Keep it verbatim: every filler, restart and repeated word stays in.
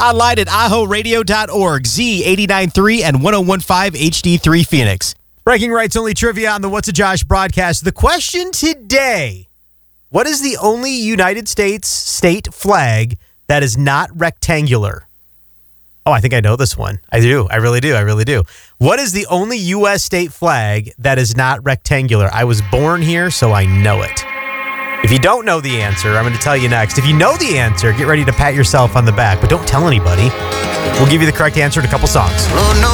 online at aho radio dot org, Z eighty-nine point three and ten fifteen H D three Phoenix. Breaking Rights Only trivia on the What's a Josh broadcast. The question today, what is the only United States state flag that is not rectangular? Oh, I think I know this one. I do. I really do. I really do. What is the only U S state flag that is not rectangular? I was born here, so I know it. If you don't know the answer, I'm going to tell you next. If you know the answer, get ready to pat yourself on the back, but don't tell anybody. We'll give you the correct answer in a couple songs.